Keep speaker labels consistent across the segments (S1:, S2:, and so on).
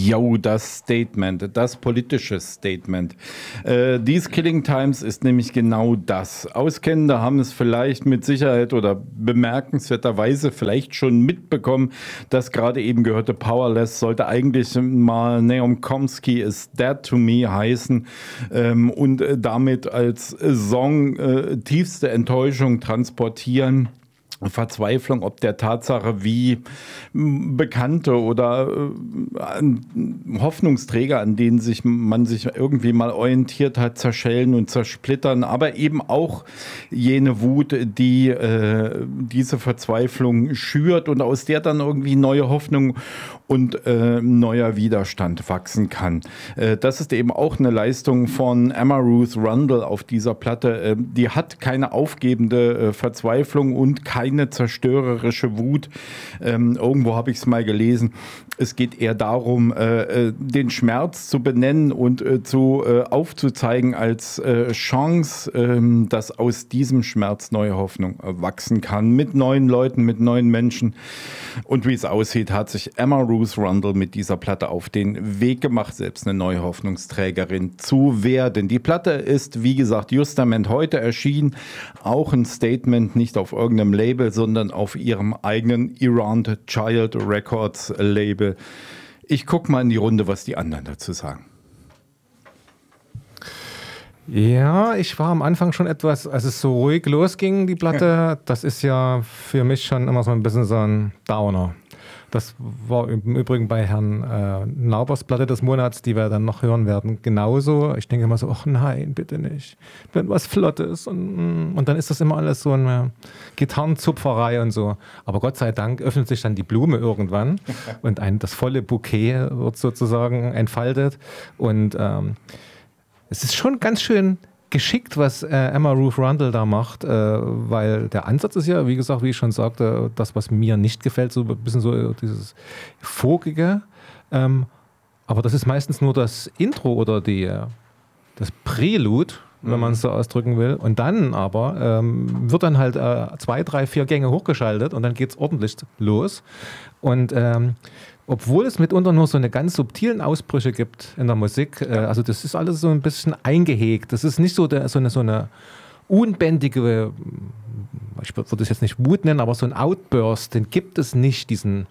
S1: Jo, das Statement, das politische Statement. These Killing Times ist nämlich genau das. Auskennende haben es vielleicht mit Sicherheit oder bemerkenswerterweise vielleicht schon mitbekommen. Das gerade eben gehörte Powerless sollte eigentlich mal Naum Chomsky is Dead to Me heißen und damit als Song tiefste Enttäuschung transportieren. Verzweiflung ob der Tatsache, wie Bekannte oder Hoffnungsträger, an denen man sich irgendwie mal orientiert hat, zerschellen und zersplittern, aber eben auch jene Wut, die diese Verzweiflung schürt und aus der dann irgendwie neue Hoffnung und neuer Widerstand wachsen kann. Das ist eben auch eine Leistung von Emma Ruth Rundle auf dieser Platte. Die hat keine aufgebende Verzweiflung und keine zerstörerische Wut. Irgendwo habe ich es mal gelesen. Es geht eher darum, den Schmerz zu benennen und aufzuzeigen als Chance, dass aus diesem Schmerz neue Hoffnung wachsen kann. Mit neuen Leuten, mit neuen Menschen. Und wie es aussieht, hat sich Emma Ruth Rundle mit dieser Platte auf den Weg gemacht, selbst eine neue Hoffnungsträgerin zu werden. Die Platte ist, wie gesagt, justament heute erschienen. Auch ein Statement, nicht auf irgendeinem Label, sondern auf ihrem eigenen Errant Child Records Label. Ich gucke mal in die Runde, was die anderen dazu sagen.
S2: Ja, ich war am Anfang schon etwas, als es so ruhig losging, die Platte, das ist ja für mich schon immer so ein bisschen so ein Downer. Das war im Übrigen bei Herrn Naubers Platte des Monats, die wir dann noch hören werden, genauso. Ich denke immer so, ach nein, bitte nicht. Wenn was Flottes und dann ist das immer alles so eine Gitarrenzupferei und so. Aber Gott sei Dank öffnet sich dann die Blume irgendwann und das volle Bouquet wird sozusagen entfaltet. Und es ist schon ganz schön geschickt, was Emma Ruth Rundle da macht, weil der Ansatz ist ja, wie gesagt, wie ich schon sagte, das, was mir nicht gefällt, so ein bisschen so dieses Vogige. Aber das ist meistens nur das Intro oder das Prelude, wenn man es so ausdrücken will. Und dann aber wird dann halt 2, 3, 4 Gänge hochgeschaltet und dann geht es ordentlich los. Und obwohl es mitunter nur so eine ganz subtilen Ausbrüche gibt in der Musik, also das ist alles so ein bisschen eingehegt. Das ist nicht so eine unbändige, ich würde es jetzt nicht Wut nennen, aber so ein Outburst, den gibt es nicht, diesen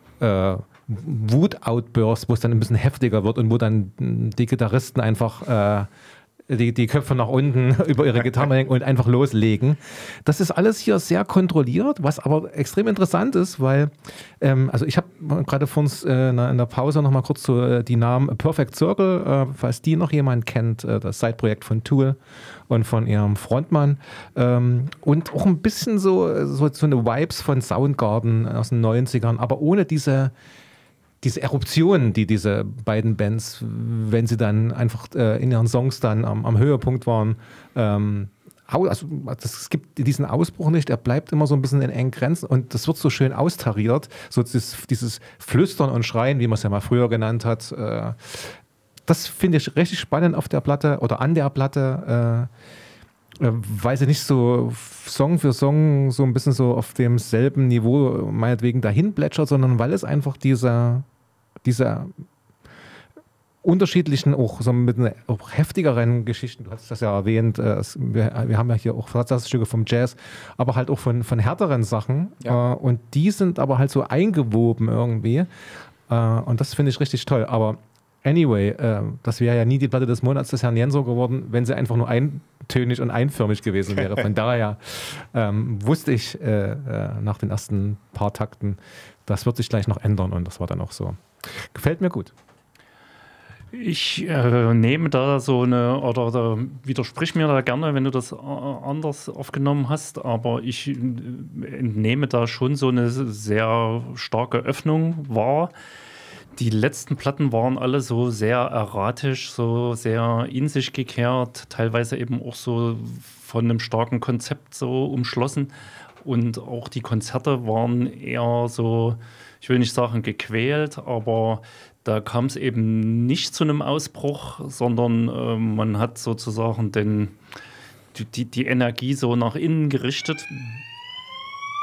S2: Wut-Outburst, wo es dann ein bisschen heftiger wird und wo dann die Gitarristen einfach die Köpfe nach unten über ihre Gitarre hängen und einfach loslegen. Das ist alles hier sehr kontrolliert, was aber extrem interessant ist, weil, also ich habe gerade vor uns in der Pause noch mal kurz so die Namen Perfect Circle, falls die noch jemand kennt, das Side-Projekt von Tool und von ihrem Frontmann und auch ein bisschen so eine Vibes von Soundgarden aus den 90ern, aber ohne diese Eruptionen, die diese beiden Bands, wenn sie dann einfach in ihren Songs dann am Höhepunkt waren, also es gibt diesen Ausbruch nicht, er bleibt immer so ein bisschen in engen Grenzen und das wird so schön austariert, so dieses Flüstern und Schreien, wie man es ja mal früher genannt hat. Das finde ich richtig spannend auf der Platte oder an der Platte, weil sie nicht so Song für Song so ein bisschen so auf demselben Niveau meinetwegen dahin plätschert, sondern weil es einfach diese unterschiedlichen, auch so mit auch heftigeren Geschichten, du hast das ja erwähnt, wir haben ja hier auch Versatzstücke vom Jazz, aber halt auch von härteren Sachen und die sind aber halt so eingewoben irgendwie und das finde ich richtig toll, aber anyway, das wäre ja nie die Platte des Monats des Herrn Jenso geworden, wenn sie einfach nur eintönig und einförmig gewesen wäre. Von daher wusste ich nach den ersten paar Takten, das wird sich gleich noch ändern und das war dann auch so. Gefällt mir gut.
S3: Ich nehme da so eine, oder widersprich mir da gerne, wenn du das anders aufgenommen hast, aber ich entnehme da schon so eine sehr starke Öffnung wahr. Die letzten Platten waren alle so sehr erratisch, so sehr in sich gekehrt, teilweise eben auch so von einem starken Konzept so umschlossen. Und auch die Konzerte waren eher so, ich will nicht sagen gequält, aber da kam es eben nicht zu einem Ausbruch, sondern man hat sozusagen die Energie so nach innen gerichtet.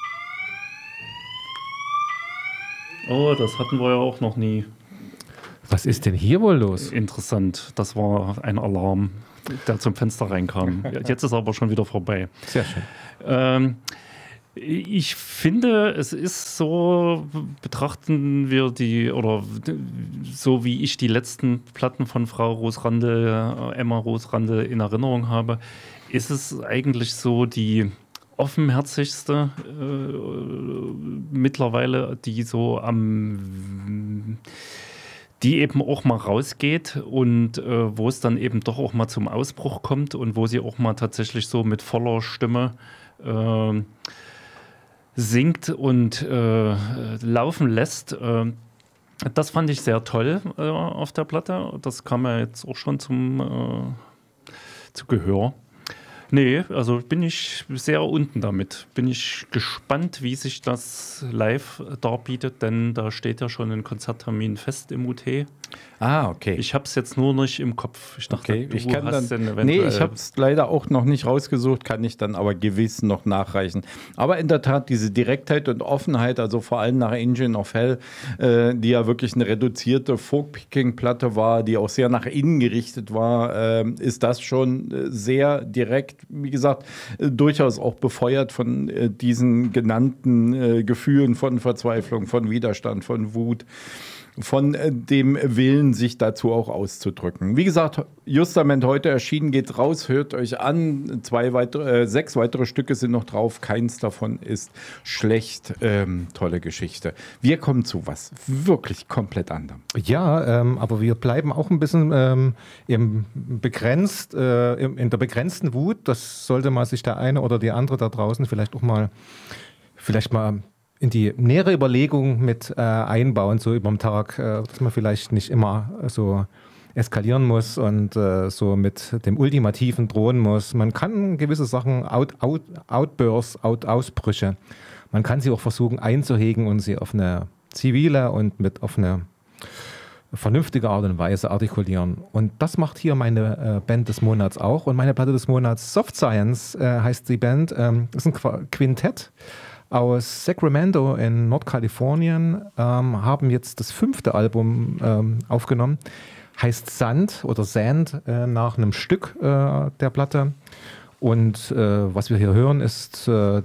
S3: Oh, das hatten wir ja auch noch nie.
S2: Was ist denn hier wohl los?
S3: Interessant, das war ein Alarm, der zum Fenster reinkam. Jetzt ist aber schon wieder vorbei.
S2: Sehr schön.
S3: Ich finde, es ist so, betrachten wir oder so wie ich die letzten Platten von Emma Rose-Randl in Erinnerung habe, ist es eigentlich so die offenherzigste mittlerweile, die die eben auch mal rausgeht und wo es dann eben doch auch mal zum Ausbruch kommt und wo sie auch mal tatsächlich so mit voller Stimme singt und laufen lässt. Das fand ich sehr toll auf der Platte. Das kam ja jetzt auch schon zu Gehör. Nee, also bin ich sehr unten damit. Bin ich gespannt, wie sich das live darbietet, denn da steht ja schon ein Konzerttermin fest im UT.
S1: Okay.
S3: Ich habe es jetzt nur nicht im Kopf. Ich dachte,
S1: okay. Ich habe
S3: eventuell...
S1: es leider auch noch nicht rausgesucht, kann ich dann aber gewiss noch nachreichen. Aber in der Tat, diese Direktheit und Offenheit, also vor allem nach Engine of Hell, die ja wirklich eine reduzierte Folk-Picking-Platte war, die auch sehr nach innen gerichtet war, ist das schon sehr direkt, wie gesagt, durchaus auch befeuert von diesen genannten Gefühlen von Verzweiflung, von Widerstand, von Wut, von dem Willen, sich dazu auch auszudrücken. Wie gesagt, Justament heute erschienen, geht raus, hört euch an. 6 weitere Stücke sind noch drauf. Keins davon ist schlecht. Tolle Geschichte. Wir kommen zu was wirklich komplett anderem.
S2: Ja, aber wir bleiben auch ein bisschen in der begrenzten Wut. Das sollte mal sich der eine oder die andere da draußen vielleicht mal in die nähere Überlegung mit einbauen, so über den Tag, dass man vielleicht nicht immer so eskalieren muss und so mit dem Ultimativen drohen muss. Man kann gewisse Sachen, Ausbrüche, man kann sie auch versuchen einzuhegen und sie auf eine zivile und auf eine vernünftige Art und Weise artikulieren. Und das macht hier meine Band des Monats auch. Und meine Platte des Monats, Soft Science heißt die Band, ist ein Quintett aus Sacramento in Nordkalifornien, haben jetzt das 5. Album aufgenommen, heißt Sand oder Sand nach einem Stück der Platte. Und was wir hier hören, ist der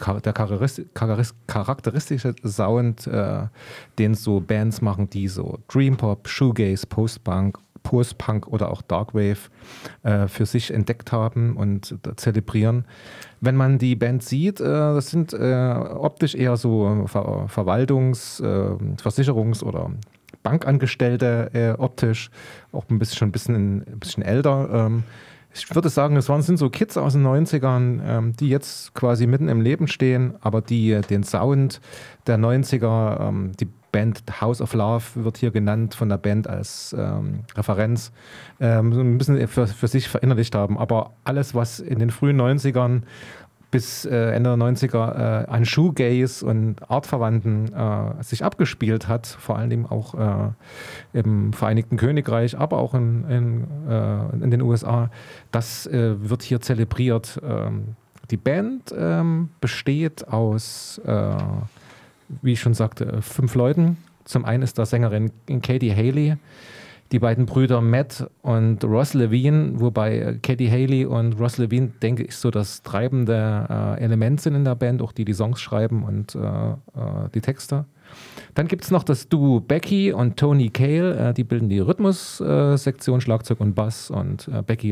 S2: charakteristische Sound, den so Bands machen, die so Dreampop, Shoegaze, Post-Punk oder auch Darkwave für sich entdeckt haben und zelebrieren. Wenn man die Band sieht, das sind optisch eher so Verwaltungs-, Versicherungs- oder Bankangestellte optisch, auch ein bisschen älter. Ich würde sagen, sind so Kids aus den 90ern, die jetzt quasi mitten im Leben stehen, aber die den Sound der 90er, die Band House of Love wird hier genannt von der Band als Referenz, so ein bisschen für sich verinnerlicht haben. Aber alles, was in den frühen 90ern bis Ende der 90er an Shoegaze und Artverwandten sich abgespielt hat, vor allen Dingen auch im Vereinigten Königreich, aber auch in den USA, das wird hier zelebriert. Die Band besteht aus, wie ich schon sagte, 5 Leuten. Zum einen ist da Sängerin Katie Haley, die beiden Brüder Matt und Ross Levine, wobei Katie Haley und Ross Levine, denke ich, so das treibende Element sind in der Band, auch die Songs schreiben und die Texte. Dann gibt es noch das Duo Becky und Tony Cale, die bilden die Rhythmus-Sektion, Schlagzeug und Bass, und Becky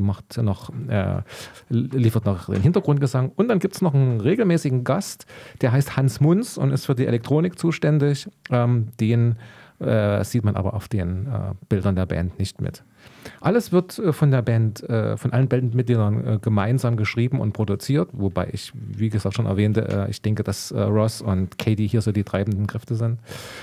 S2: liefert noch den Hintergrundgesang. Und dann gibt es noch einen regelmäßigen Gast, der heißt Hans Munz und ist für die Elektronik zuständig. Den sieht man aber auf den Bildern der Band nicht mit. Alles wird von der Band, von allen Bandmitgliedern gemeinsam geschrieben und produziert, wobei ich, wie gesagt, schon erwähnte, ich denke, dass Ross und Katie hier so die treibenden Kräfte sind.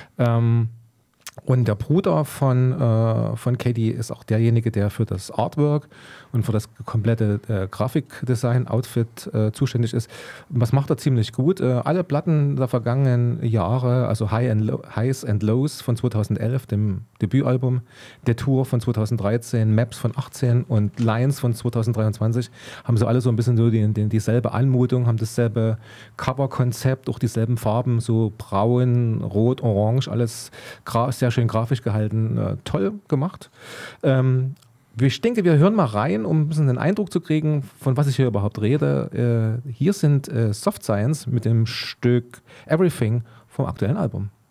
S2: Und der Bruder von Katie ist auch derjenige, der für das Artwork und für das komplette Grafikdesign, Outfit zuständig ist. Was macht er ziemlich gut? Alle Platten der vergangenen Jahre, also Highs and Lows von 2011, dem Debütalbum, der Tour von 2013, Maps von 18 und Lines von 2023, haben so alle so ein bisschen so dieselbe Anmutung, haben dasselbe Coverkonzept, auch dieselben Farben, so braun, rot, orange, alles sehr sehr schön grafisch gehalten, toll gemacht. Ich denke, wir hören mal rein, um ein bisschen den Eindruck zu kriegen, von was ich hier überhaupt rede. Hier sind Soft Science mit dem Stück Everything vom aktuellen Album.